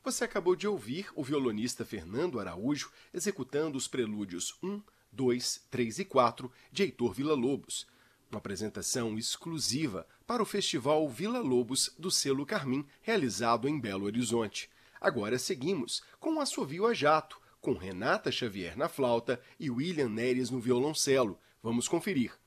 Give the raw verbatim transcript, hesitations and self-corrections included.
Você acabou de ouvir o violonista Fernando Araújo executando os prelúdios um, dois, três e quatro de Heitor Villa-Lobos, uma apresentação exclusiva para o Festival Villa-Lobos do selo Carmim, realizado em Belo Horizonte. Agora seguimos com o Assovio a Jato, com Renata Xavier na flauta e William Neres no violoncelo. Vamos conferir.